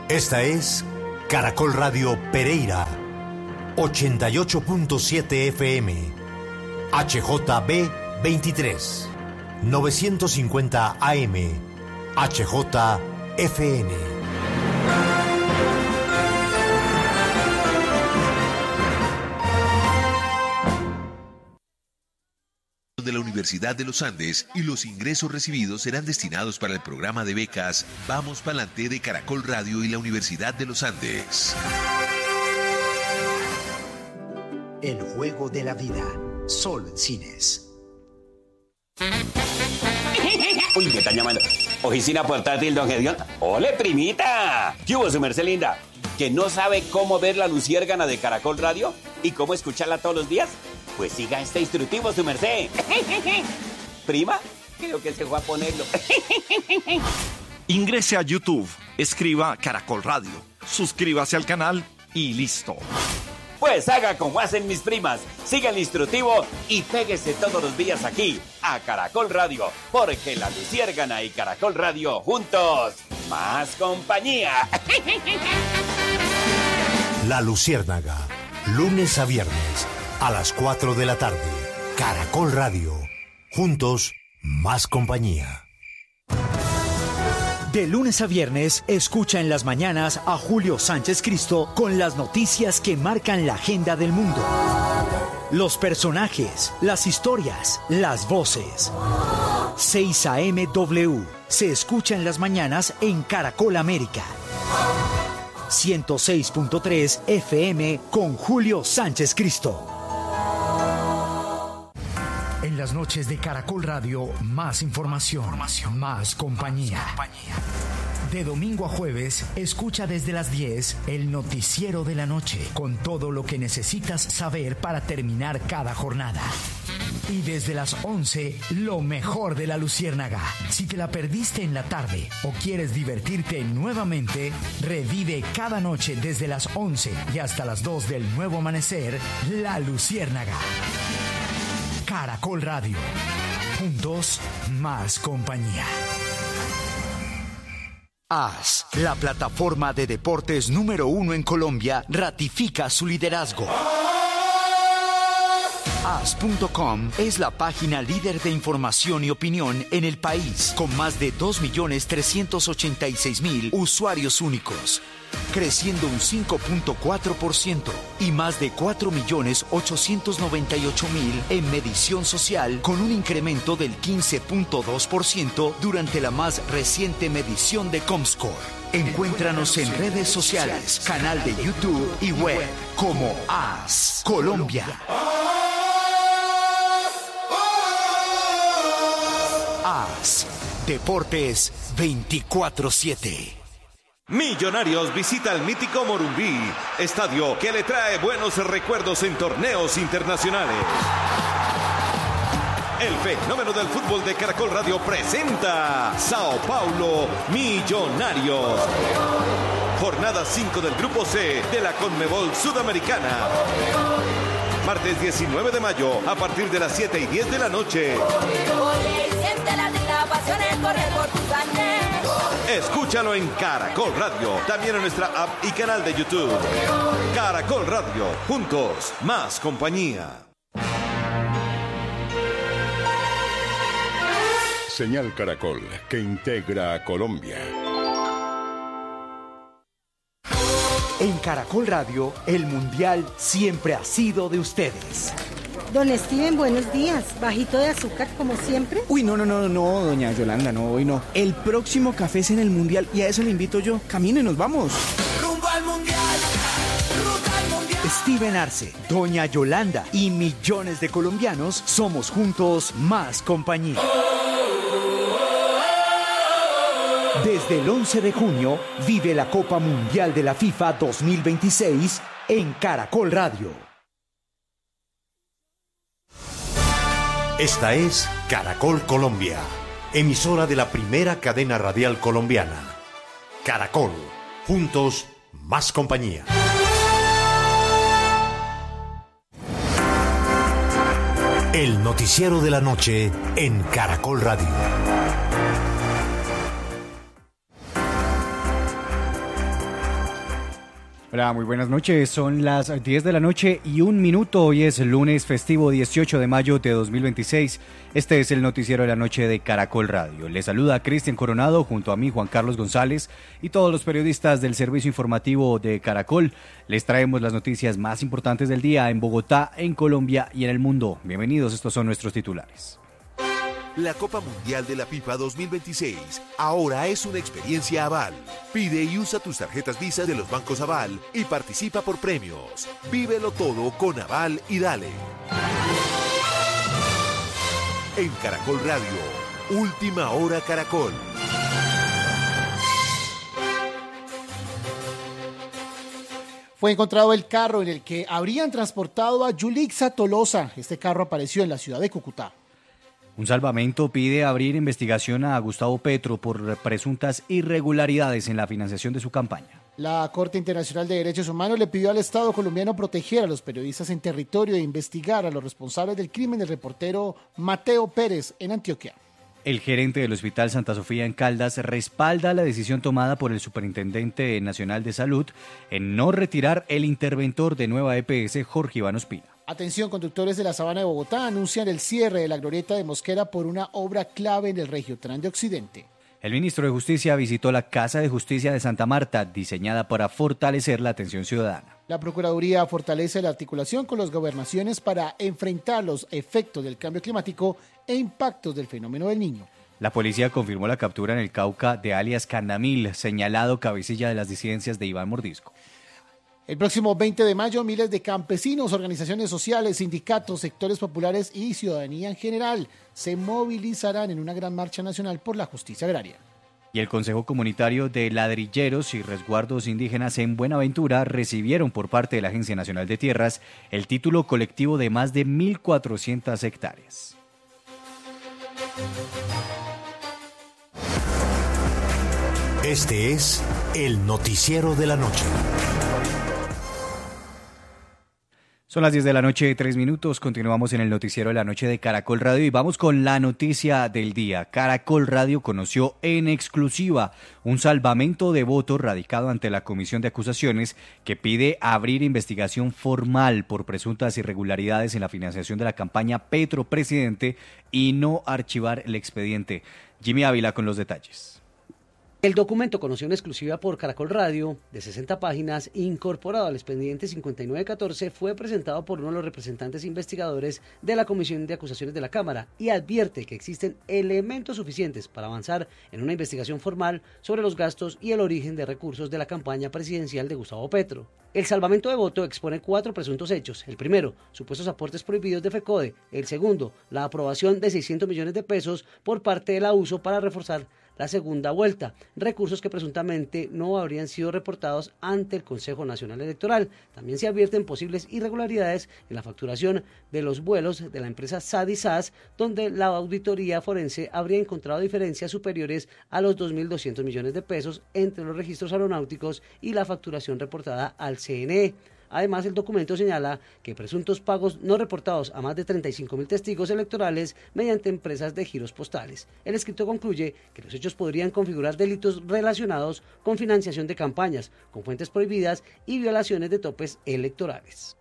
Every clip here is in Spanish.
Esta es Caracol Radio Pereira, 88.7 FM, HJB 23, 950 AM, HJFN. De la Universidad de los Andes y los ingresos recibidos serán destinados para el programa de becas Vamos Pa'lante de Caracol Radio y la Universidad de los Andes. El juego de la vida, solo en cines. Uy, me están llamando. Oficina portátil, don Gedión. ¡Ole, primita! ¿Qué hubo, su merced linda? ¿Que no sabe cómo ver la luciérgana de Caracol Radio y cómo escucharla todos los días? Pues siga este instructivo, su merced. Prima, creo que se fue a ponerlo. Ingrese a YouTube, escriba Caracol Radio, suscríbase al canal y listo. Pues haga como hacen mis primas, siga el instructivo y péguese todos los días aquí, a Caracol Radio, porque la luciérgana y Caracol Radio juntos, más compañía. La Luciérnaga, lunes a viernes, a las 4 de la tarde. Caracol Radio. Juntos, más compañía. De lunes a viernes, escucha en las mañanas a Julio Sánchez Cristo con las noticias que marcan la agenda del mundo. Los personajes, las historias, las voces. 6 AM W. Se escucha en las mañanas en Caracol América. 106.3 FM con Julio Sánchez Cristo. En las noches de Caracol Radio, más información, más compañía. De domingo a jueves, escucha desde las 10 el noticiero de la noche, con todo lo que necesitas saber para terminar cada jornada. Y desde las 11, lo mejor de la Luciérnaga. Si te la perdiste en la tarde o quieres divertirte nuevamente, revive cada noche desde las 11 y hasta las 2 del nuevo amanecer, la Luciérnaga. Caracol Radio. Juntos, más compañía. AS, la plataforma de deportes número 1 en Colombia, ratifica su liderazgo. AS.com es la página líder de información y opinión en el país, con más de 2.386.000 usuarios únicos, creciendo un 5.4% y más de 4.898.000 en medición social, con un incremento del 15.2% durante la más reciente medición de Comscore. Encuéntranos en redes sociales, canal de YouTube y web como AS Colombia. AS Deportes 24/7. Millonarios visita el mítico Morumbí, estadio que le trae buenos recuerdos en torneos internacionales. El fenómeno del fútbol de Caracol Radio presenta Sao Paulo Millonarios. Jornada 5 del Grupo C de la Conmebol Sudamericana. Martes 19 de mayo, a partir de las 7:10 de la noche. Escúchalo en Caracol Radio, también en nuestra app y canal de YouTube. Caracol Radio, juntos, más compañía. Señal Caracol, que integra a Colombia. En Caracol Radio, el Mundial siempre ha sido de ustedes. Don Steven, buenos días. ¿Bajito de azúcar como siempre? Uy, no, doña Yolanda, no, hoy no. El próximo café es en el Mundial y a eso le invito yo. Camine, nos vamos. Rumbo al Mundial. Ruta al Mundial. Steven Arce, doña Yolanda y millones de colombianos somos juntos más compañía. Desde el 11 de junio, vive la Copa Mundial de la FIFA 2026 en Caracol Radio. Esta es Caracol Colombia, emisora de la primera cadena radial colombiana. Caracol, juntos, más compañía. El noticiero de la noche en Caracol Radio. Hola, muy buenas noches. Son las 10 de la noche y 1 minuto. Hoy es el lunes festivo 18 de mayo de 2026. Este es el noticiero de la noche de Caracol Radio. Les saluda Cristian Coronado junto a mí, Juan Carlos González, y todos los periodistas del servicio informativo de Caracol. Les traemos las noticias más importantes del día en Bogotá, en Colombia y en el mundo. Bienvenidos, estos son nuestros titulares. La Copa Mundial de la FIFA 2026 ahora es una experiencia Aval. Pide y usa tus tarjetas Visa de los bancos Aval y participa por premios. Vívelo todo con Aval y dale. En Caracol Radio, Última Hora Caracol. Fue encontrado el carro en el que habrían transportado a Yulixa Tolosa. Este carro apareció en la ciudad de Cúcuta. Un salvamento pide abrir investigación a Gustavo Petro por presuntas irregularidades en la financiación de su campaña. La Corte Internacional de Derechos Humanos le pidió al Estado colombiano proteger a los periodistas en territorio e investigar a los responsables del crimen del reportero Mateo Pérez en Antioquia. El gerente del Hospital Santa Sofía en Caldas respalda la decisión tomada por el Superintendente Nacional de Salud en no retirar el interventor de Nueva EPS, Jorge Iván Ospina. Atención, conductores de la Sabana de Bogotá anuncian el cierre de la glorieta de Mosquera por una obra clave en el Regiotrán de Occidente. El ministro de Justicia visitó la Casa de Justicia de Santa Marta, diseñada para fortalecer la atención ciudadana. La Procuraduría fortalece la articulación con las gobernaciones para enfrentar los efectos del cambio climático e impactos del fenómeno del Niño. La policía confirmó la captura en el Cauca de alias Candamil, señalado cabecilla de las disidencias de Iván Mordisco. El próximo 20 de mayo, miles de campesinos, organizaciones sociales, sindicatos, sectores populares y ciudadanía en general se movilizarán en una gran marcha nacional por la justicia agraria. Y el Consejo Comunitario de Ladrilleros y Resguardos Indígenas en Buenaventura recibieron por parte de la Agencia Nacional de Tierras el título colectivo de más de 1.400 hectáreas. Este es el noticiero de la noche. Son las 10 de la noche, 3 minutos. Continuamos en el noticiero de la noche de Caracol Radio y vamos con la noticia del día. Caracol Radio conoció en exclusiva un salvamento de voto radicado ante la Comisión de Acusaciones que pide abrir investigación formal por presuntas irregularidades en la financiación de la campaña Petro Presidente y no archivar el expediente. Jimmy Ávila con los detalles. El documento, conocido en exclusiva por Caracol Radio, de 60 páginas, incorporado al expediente 5914, fue presentado por uno de los representantes investigadores de la Comisión de Acusaciones de la Cámara y advierte que existen elementos suficientes para avanzar en una investigación formal sobre los gastos y el origen de recursos de la campaña presidencial de Gustavo Petro. El salvamento de voto expone 4 presuntos hechos. El primero, supuestos aportes prohibidos de FECODE. El segundo, la aprobación de 600 millones de pesos por parte de la USO para reforzar la segunda vuelta, recursos que presuntamente no habrían sido reportados ante el Consejo Nacional Electoral. También se advierten posibles irregularidades en la facturación de los vuelos de la empresa SADISAS, donde la auditoría forense habría encontrado diferencias superiores a los 2.200 millones de pesos entre los registros aeronáuticos y la facturación reportada al CNE. Además, el documento señala que presuntos pagos no reportados a más de 35.000 testigos electorales mediante empresas de giros postales. El escrito concluye que los hechos podrían configurar delitos relacionados con financiación de campañas, con fuentes prohibidas y violaciones de topes electorales.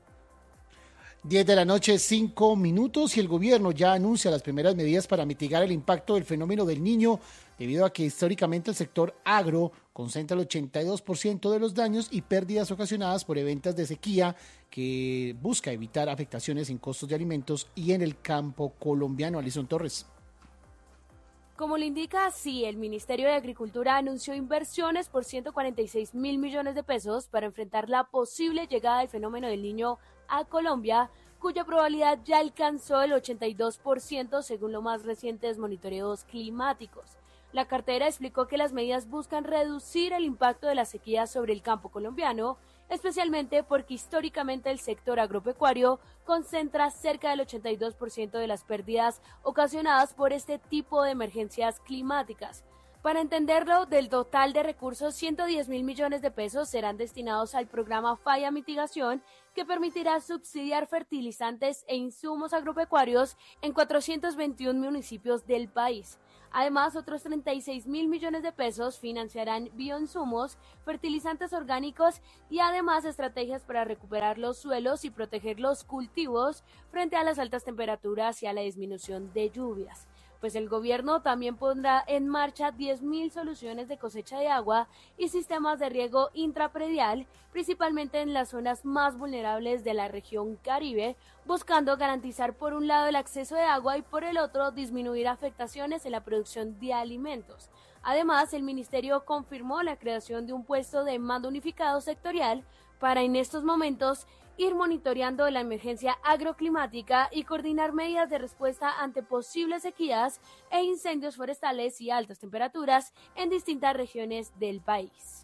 10 de la noche, 5 minutos, y el gobierno ya anuncia las primeras medidas para mitigar el impacto del fenómeno del Niño, debido a que históricamente el sector agro concentra el 82% de los daños y pérdidas ocasionadas por eventos de sequía, que busca evitar afectaciones en costos de alimentos y en el campo colombiano. Alison Torres. Como le indica así, el Ministerio de Agricultura anunció inversiones por 146.000 millones de pesos para enfrentar la posible llegada del fenómeno del Niño a Colombia, cuya probabilidad ya alcanzó el 82% según los más recientes monitoreos climáticos. La cartera explicó que las medidas buscan reducir el impacto de la sequía sobre el campo colombiano, especialmente porque históricamente el sector agropecuario concentra cerca del 82% de las pérdidas ocasionadas por este tipo de emergencias climáticas. Para entenderlo, del total de recursos, 110.000 millones de pesos serán destinados al programa Falla Mitigación, que permitirá subsidiar fertilizantes e insumos agropecuarios en 421 municipios del país. Además, otros 36.000 millones de pesos financiarán bioinsumos, fertilizantes orgánicos y además estrategias para recuperar los suelos y proteger los cultivos frente a las altas temperaturas y a la disminución de lluvias. Pues el gobierno también pondrá en marcha 10.000 soluciones de cosecha de agua y sistemas de riego intrapredial, principalmente en las zonas más vulnerables de la región Caribe, buscando garantizar por un lado el acceso de agua y por el otro disminuir afectaciones en la producción de alimentos. Además, el ministerio confirmó la creación de un puesto de mando unificado sectorial para en estos momentos ir monitoreando la emergencia agroclimática y coordinar medidas de respuesta ante posibles sequías e incendios forestales y altas temperaturas en distintas regiones del país.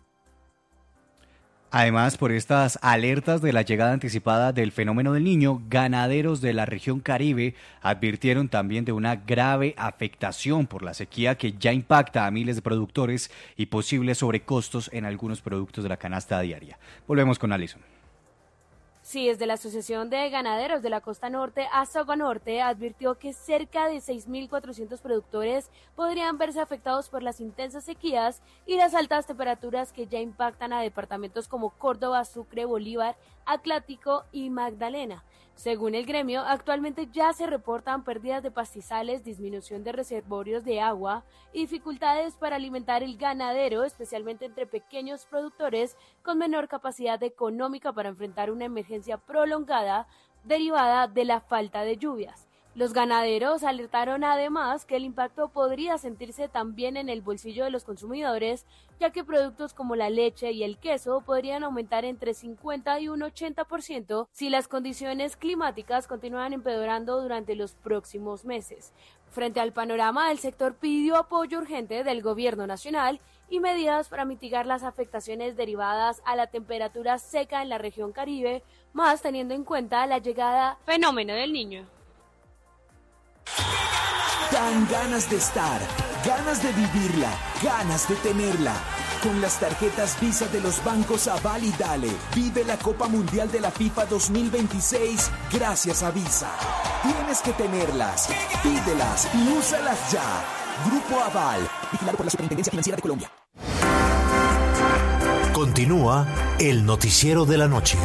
Además, por estas alertas de la llegada anticipada del fenómeno del Niño, ganaderos de la región Caribe advirtieron también de una grave afectación por la sequía que ya impacta a miles de productores y posibles sobrecostos en algunos productos de la canasta diaria. Volvemos con Alison. Sí, desde la Asociación de Ganaderos de la Costa Norte, Asoganorte, advirtió que cerca de 6.400 productores podrían verse afectados por las intensas sequías y las altas temperaturas que ya impactan a departamentos como Córdoba, Sucre, Bolívar, Atlántico y Magdalena. Según el gremio, actualmente ya se reportan pérdidas de pastizales, disminución de reservorios de agua y dificultades para alimentar el ganadero, especialmente entre pequeños productores con menor capacidad económica para enfrentar una emergencia prolongada derivada de la falta de lluvias. Los ganaderos alertaron además que el impacto podría sentirse también en el bolsillo de los consumidores, ya que productos como la leche y el queso podrían aumentar entre 50 y un 80% si las condiciones climáticas continúan empeorando durante los próximos meses. Frente al panorama, el sector pidió apoyo urgente del gobierno nacional y medidas para mitigar las afectaciones derivadas a la temperatura seca en la región Caribe, más teniendo en cuenta la llegada fenómeno del Niño. Dan ganas de estar, ganas de vivirla, ganas de tenerla. Con las tarjetas Visa de los bancos Aval y Dale, vive la Copa Mundial de la FIFA 2026 gracias a Visa. Tienes que tenerlas, pídelas y úsalas ya. Grupo Aval, vigilado por la Superintendencia Financiera de Colombia. Continúa el noticiero de la noche.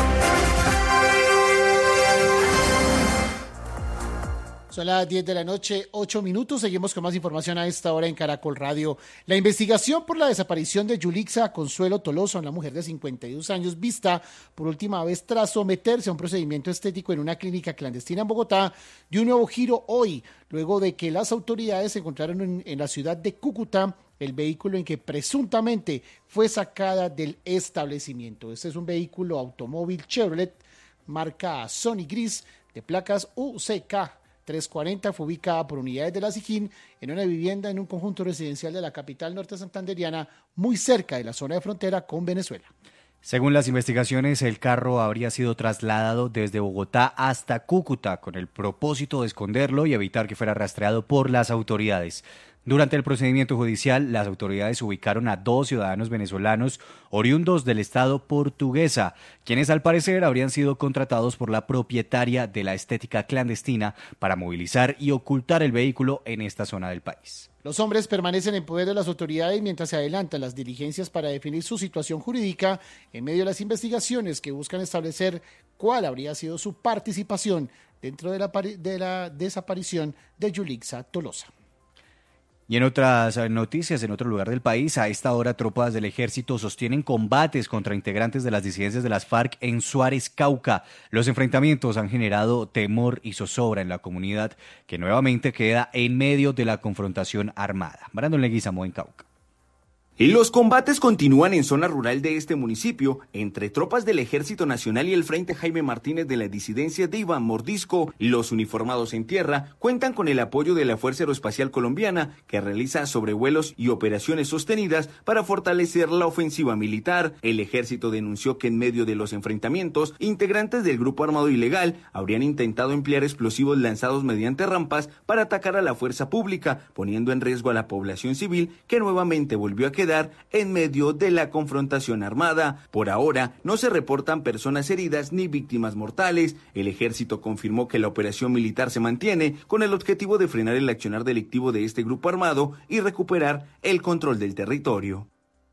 Son las 10 de la noche, 8 minutos. Seguimos con más información a esta hora en Caracol Radio. La investigación por la desaparición de Yulixa Consuelo Tolosa, una mujer de 52 años, vista por última vez tras someterse a un procedimiento estético en una clínica clandestina en Bogotá, dio un nuevo giro hoy, luego de que las autoridades encontraron en la ciudad de Cúcuta el vehículo en que presuntamente fue sacada del establecimiento. Este es un vehículo automóvil Chevrolet, marca Sony Gris, de placas UCK 340, fue ubicada por unidades de la SIJIN en una vivienda en un conjunto residencial de la capital norte santanderiana, muy cerca de la zona de frontera con Venezuela. Según las investigaciones, el carro habría sido trasladado desde Bogotá hasta Cúcuta con el propósito de esconderlo y evitar que fuera rastreado por las autoridades. Durante el procedimiento judicial, las autoridades ubicaron a 2 ciudadanos venezolanos oriundos del estado portuguesa, quienes al parecer habrían sido contratados por la propietaria de la estética clandestina para movilizar y ocultar el vehículo en esta zona del país. Los hombres permanecen en poder de las autoridades mientras se adelantan las diligencias para definir su situación jurídica en medio de las investigaciones que buscan establecer cuál habría sido su participación dentro de la desaparición de Yulixa Tolosa. Y en otras noticias, en otro lugar del país, a esta hora tropas del ejército sostienen combates contra integrantes de las disidencias de las FARC en Suárez, Cauca. Los enfrentamientos han generado temor y zozobra en la comunidad, que nuevamente queda en medio de la confrontación armada. Brandon Leguizamo en Cauca. Y los combates continúan en zona rural de este municipio, entre tropas del Ejército Nacional y el Frente Jaime Martínez de la disidencia de Iván Mordisco. Los uniformados en tierra cuentan con el apoyo de la Fuerza Aeroespacial Colombiana, que realiza sobrevuelos y operaciones sostenidas para fortalecer la ofensiva militar. El ejército denunció que en medio de los enfrentamientos, integrantes del grupo armado ilegal habrían intentado emplear explosivos lanzados mediante rampas para atacar a la fuerza pública, poniendo en riesgo a la población civil, que nuevamente volvió a quedar quedar en medio de la confrontación armada. Por ahora no se reportan personas heridas ni víctimas mortales. El ejército confirmó que la operación militar se mantiene con el objetivo de frenar el accionar delictivo de este grupo armado y recuperar el control del territorio.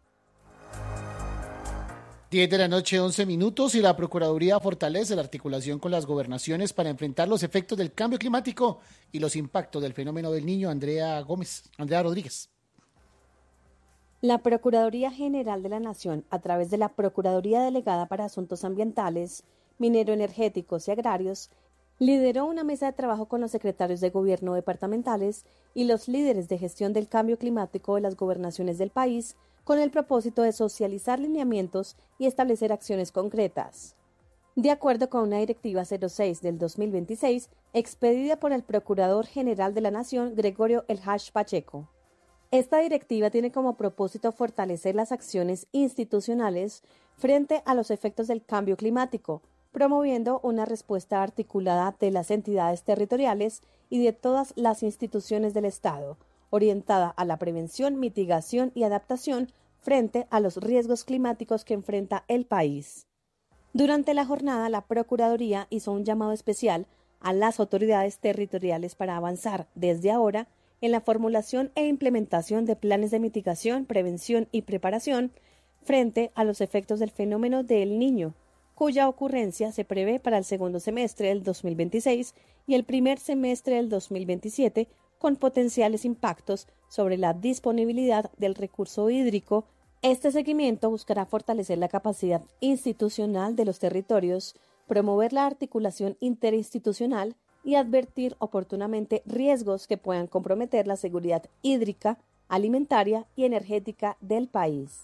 10 de la noche, 11 minutos, y la Procuraduría fortalece la articulación con las gobernaciones para enfrentar los efectos del cambio climático y los impactos del fenómeno del Niño. Andrea Rodríguez. La Procuraduría General de la Nación, a través de la Procuraduría Delegada para Asuntos Ambientales, Minero-Energéticos y Agrarios, lideró una mesa de trabajo con los secretarios de gobierno departamentales y los líderes de gestión del cambio climático de las gobernaciones del país, con el propósito de socializar lineamientos y establecer acciones concretas. De acuerdo con una Directiva 06 del 2026, expedida por el Procurador General de la Nación, Gregorio El Haj Pacheco. Esta directiva tiene como propósito fortalecer las acciones institucionales frente a los efectos del cambio climático, promoviendo una respuesta articulada de las entidades territoriales y de todas las instituciones del Estado, orientada a la prevención, mitigación y adaptación frente a los riesgos climáticos que enfrenta el país. Durante la jornada, la Procuraduría hizo un llamado especial a las autoridades territoriales para avanzar desde ahora en la formulación e implementación de planes de mitigación, prevención y preparación frente a los efectos del fenómeno del Niño, cuya ocurrencia se prevé para el segundo semestre del 2026 y el primer semestre del 2027, con potenciales impactos sobre la disponibilidad del recurso hídrico. Este seguimiento buscará fortalecer la capacidad institucional de los territorios, promover la articulación interinstitucional y advertir oportunamente riesgos que puedan comprometer la seguridad hídrica, alimentaria y energética del país.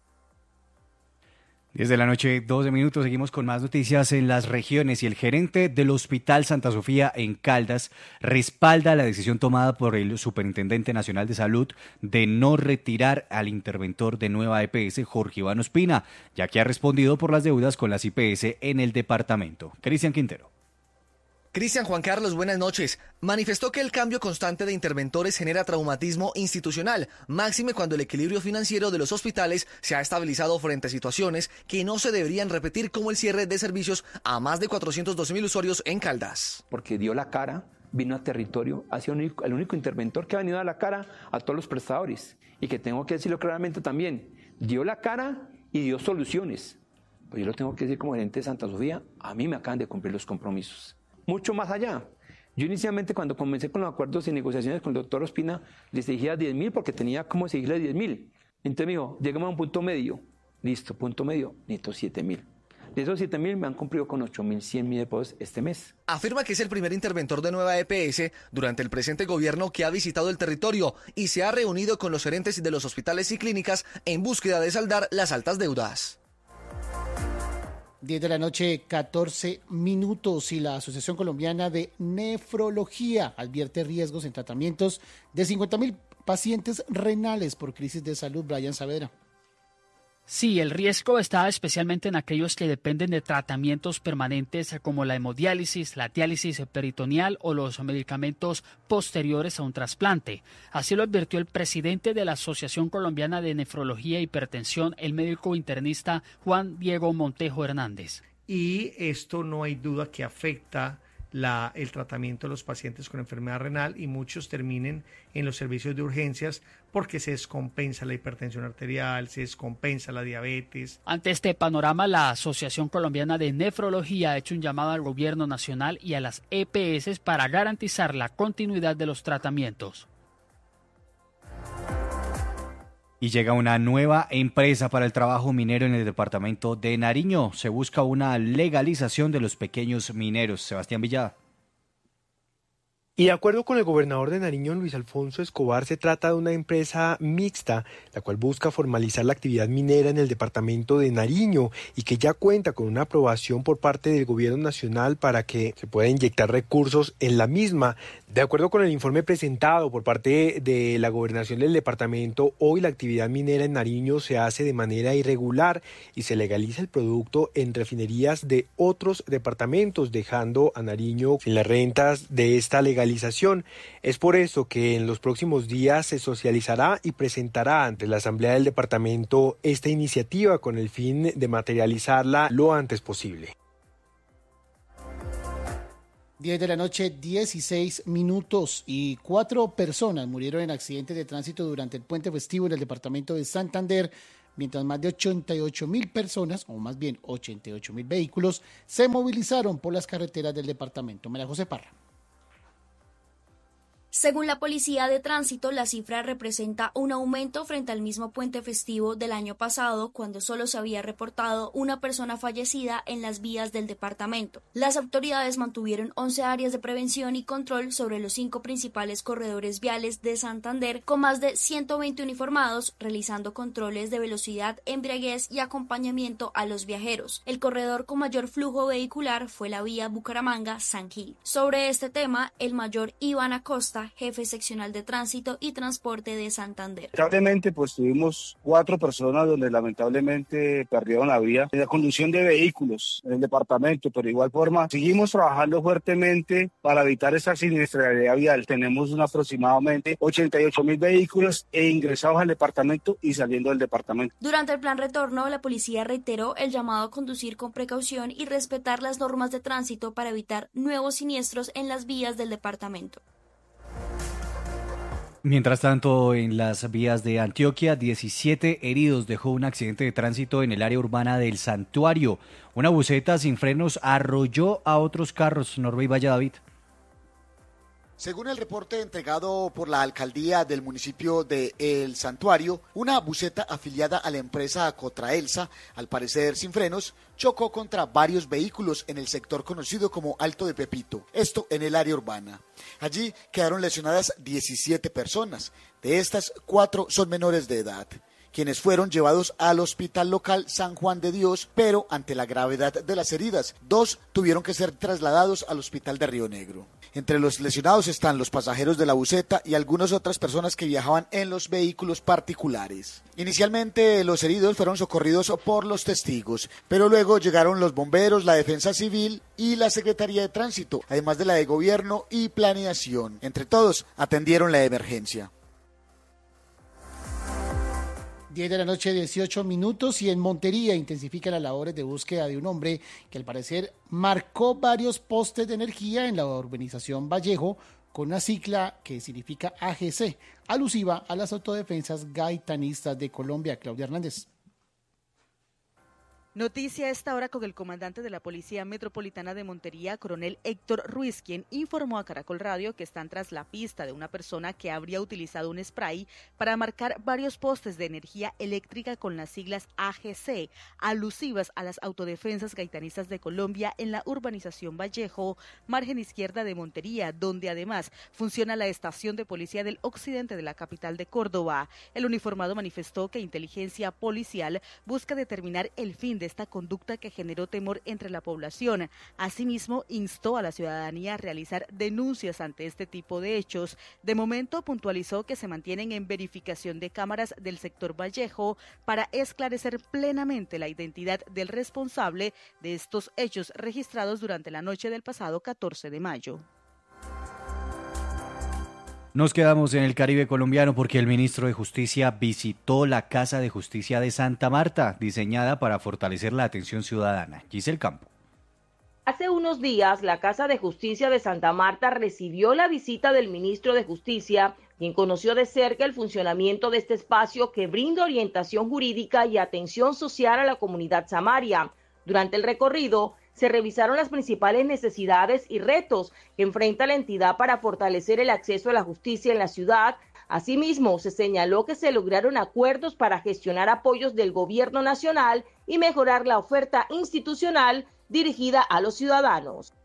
10 de la noche, 12 minutos, seguimos con más noticias en las regiones y el gerente del Hospital Santa Sofía en Caldas respalda la decisión tomada por el Superintendente Nacional de Salud de no retirar al interventor de Nueva EPS, Jorge Iván Ospina, ya que ha respondido por las deudas con las IPS en el departamento. Cristian Quintero. Cristian Juan Carlos, buenas noches. Manifestó que el cambio constante de interventores genera traumatismo institucional, máxime cuando el equilibrio financiero de los hospitales se ha estabilizado frente a situaciones que no se deberían repetir, como el cierre de servicios a más de 412.000 usuarios en Caldas. Porque dio la cara, vino a territorio, ha sido el único interventor que ha venido a la cara a todos los prestadores. Y que tengo que decirlo claramente también, dio la cara y dio soluciones. Pues yo lo tengo que decir como gerente de Santa Sofía, a mí me acaban de cumplir los compromisos. Mucho más allá. Yo inicialmente, cuando comencé con los acuerdos y negociaciones con el doctor Ospina, les exigía 10.000 porque tenía como exigirle 10.000. Entonces me dijo, llegamos a un punto medio. Listo, punto medio, necesito 7.000. De esos 7.000 me han cumplido con 8.100 depósitos este mes. Afirma que es el primer interventor de Nueva EPS durante el presente gobierno que ha visitado el territorio y se ha reunido con los gerentes de los hospitales y clínicas en búsqueda de saldar las altas deudas. 10 de la noche, 14 minutos, y la Asociación Colombiana de Nefrología advierte riesgos en tratamientos de 50.000 pacientes renales por crisis de salud. Brian Saavedra. Sí, el riesgo está especialmente en aquellos que dependen de tratamientos permanentes como la hemodiálisis, la diálisis peritoneal o los medicamentos posteriores a un trasplante. Así lo advirtió el presidente de la Asociación Colombiana de Nefrología e Hipertensión, el médico internista Juan Diego Montejo Hernández. Y esto no hay duda que afecta el tratamiento de los pacientes con enfermedad renal, y muchos terminen en los servicios de urgencias porque se descompensa la hipertensión arterial, se descompensa la diabetes. Ante este panorama, la Asociación Colombiana de Nefrología ha hecho un llamado al gobierno nacional y a las EPS para garantizar la continuidad de los tratamientos. Y llega una nueva empresa para el trabajo minero en el departamento de Nariño. Se busca una legalización de los pequeños mineros. Sebastián Villada. Y de acuerdo con el gobernador de Nariño, Luis Alfonso Escobar, se trata de una empresa mixta, la cual busca formalizar la actividad minera en el departamento de Nariño y que ya cuenta con una aprobación por parte del gobierno nacional para que se pueda inyectar recursos en la misma. De acuerdo con el informe presentado por parte de la gobernación del departamento, hoy la actividad minera en Nariño se hace de manera irregular y se legaliza el producto en refinerías de otros departamentos, dejando a Nariño sin las rentas de esta legalización legalización. Es por eso que en los próximos días se socializará y presentará ante la Asamblea del Departamento esta iniciativa con el fin de materializarla lo antes posible. 10 de la noche, 16 minutos y 4 personas murieron en accidentes de tránsito durante el puente festivo en el departamento de Santander, mientras más de 88.000 personas, o más bien 88.000 vehículos, se movilizaron por las carreteras del departamento. María José Parra. Según la Policía de Tránsito, la cifra representa un aumento frente al mismo puente festivo del año pasado, cuando solo se había reportado una persona fallecida en las vías del departamento. Las autoridades mantuvieron 11 áreas de prevención y control sobre los 5 principales corredores viales de Santander, con más de 120 uniformados, realizando controles de velocidad, embriaguez y acompañamiento a los viajeros. El corredor con mayor flujo vehicular fue la vía Bucaramanga-San Gil. Sobre este tema, el mayor Iván Acosta, jefe seccional de tránsito y transporte de Santander. Lamentablemente, pues tuvimos 4 personas donde lamentablemente perdieron la vida en la conducción de vehículos en el departamento, pero de igual forma seguimos trabajando fuertemente para evitar esa siniestralidad vial. Tenemos aproximadamente 88.000 vehículos ingresados al departamento y saliendo del departamento. Durante el plan retorno, la policía reiteró el llamado a conducir con precaución y respetar las normas de tránsito para evitar nuevos siniestros en las vías del departamento. Mientras tanto, en las vías de Antioquia, 17 heridos dejó un accidente de tránsito en el área urbana del Santuario. Una buseta sin frenos arrolló a otros carros. Norbe y Valle David. Según el reporte entregado por la alcaldía del municipio de El Santuario, una buseta afiliada a la empresa Cotraelsa, al parecer sin frenos, chocó contra varios vehículos en el sector conocido como Alto de Pepito, esto en el área urbana. Allí quedaron lesionadas 17 personas, de estas 4 son menores de edad, quienes fueron llevados al hospital local San Juan de Dios, pero ante la gravedad de las heridas, 2 tuvieron que ser trasladados al hospital de Río Negro. Entre los lesionados están los pasajeros de la buseta y algunas otras personas que viajaban en los vehículos particulares. Inicialmente los heridos fueron socorridos por los testigos, pero luego llegaron los bomberos, la Defensa Civil y la Secretaría de Tránsito, además de la de Gobierno y Planeación. Entre todos atendieron la emergencia. 10 de la noche, 18 minutos, y en Montería intensifican las labores de búsqueda de un hombre que al parecer marcó varios postes de energía en la urbanización Vallejo con una sigla que significa AGC, alusiva a las autodefensas gaitanistas de Colombia. Claudia Hernández. Noticia a esta hora con el comandante de la Policía Metropolitana de Montería, coronel Héctor Ruiz, quien informó a Caracol Radio que están tras la pista de una persona que habría utilizado un spray para marcar varios postes de energía eléctrica con las siglas AGC, alusivas a las autodefensas gaitanistas de Colombia en la urbanización Vallejo, margen izquierda de Montería, donde además funciona la estación de policía del occidente de la capital de Córdoba. El uniformado manifestó que inteligencia policial busca determinar el fin de esta conducta que generó temor entre la población. Asimismo, instó a la ciudadanía a realizar denuncias ante este tipo de hechos. De momento, puntualizó que se mantienen en verificación de cámaras del sector Vallejo para esclarecer plenamente la identidad del responsable de estos hechos registrados durante la noche del pasado 14 de mayo. Nos quedamos en el Caribe colombiano porque el ministro de Justicia visitó la Casa de Justicia de Santa Marta, diseñada para fortalecer la atención ciudadana. Giselle Campo. Hace unos días, la Casa de Justicia de Santa Marta recibió la visita del ministro de Justicia, quien conoció de cerca el funcionamiento de este espacio que brinda orientación jurídica y atención social a la comunidad samaria. Durante el recorrido, se revisaron las principales necesidades y retos que enfrenta la entidad para fortalecer el acceso a la justicia en la ciudad. Asimismo, se señaló que se lograron acuerdos para gestionar apoyos del gobierno nacional y mejorar la oferta institucional dirigida a los ciudadanos.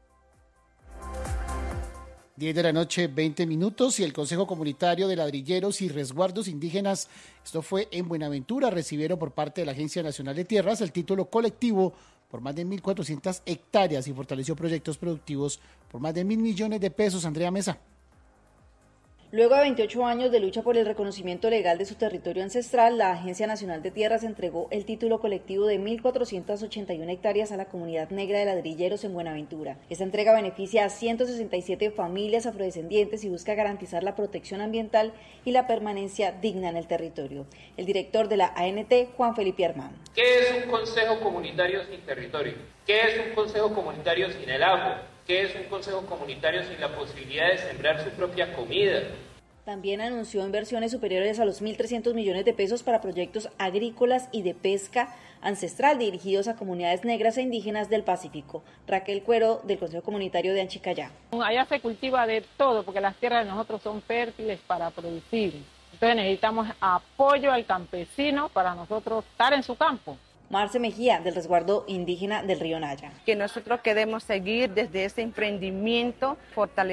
10 de la noche, 20 minutos, y el Consejo Comunitario de Ladrilleros y Resguardos Indígenas, esto fue en Buenaventura, recibieron por parte de la Agencia Nacional de Tierras el título colectivo por más de 1.400 hectáreas y fortaleció proyectos productivos por más de 1.000 millones de pesos. Andrea Mesa. Luego de 28 años de lucha por el reconocimiento legal de su territorio ancestral, la Agencia Nacional de Tierras entregó el título colectivo de 1.481 hectáreas a la comunidad negra de Ladrilleros en Buenaventura. Esta entrega beneficia a 167 familias afrodescendientes y busca garantizar la protección ambiental y la permanencia digna en el territorio. El director de la ANT, Juan Felipe Armán. ¿Qué es un consejo comunitario sin territorio? ¿Qué es un consejo comunitario sin el agua? ¿Qué es un consejo comunitario sin la posibilidad de sembrar su propia comida? También anunció inversiones superiores a los 1.300 millones de pesos para proyectos agrícolas y de pesca ancestral dirigidos a comunidades negras e indígenas del Pacífico. Raquel Cuero, del Consejo Comunitario de Anchicayá. Allá se cultiva de todo porque las tierras de nosotros son fértiles para producir. Entonces necesitamos apoyo al campesino para nosotros estar en su campo. Marce Mejía, del Resguardo Indígena del Río Naya. Que nosotros queremos seguir desde ese emprendimiento, fortalecer